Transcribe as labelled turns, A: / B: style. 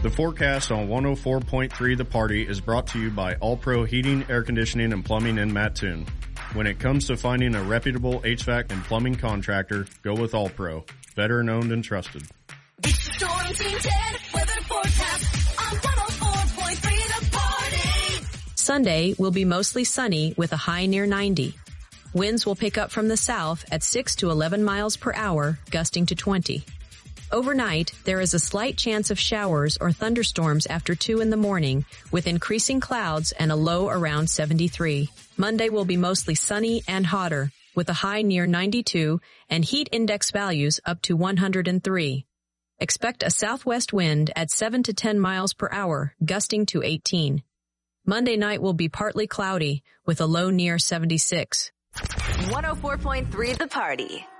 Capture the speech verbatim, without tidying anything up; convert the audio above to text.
A: The forecast on one oh four point three The Party is brought to you by All Pro Heating, Air Conditioning, and Plumbing in Mattoon. When it comes to finding a reputable H V A C and plumbing contractor, go with All Pro. Veteran owned and trusted.
B: It's the Storm Team ten weather forecast on one oh four point three The Party.
C: Sunday will be mostly sunny with a high near ninety. Winds will pick up from the south at six to eleven miles per hour, gusting to twenty. Overnight, there is a slight chance of showers or thunderstorms after two in the morning, with increasing clouds and a low around seventy-three. Monday will be mostly sunny and hotter, with a high near ninety-two and heat index values up to one hundred three. Expect a southwest wind at seven to ten miles per hour, gusting to eighteen. Monday night will be partly cloudy, with a low near seventy-six.
B: one oh four point three The Party.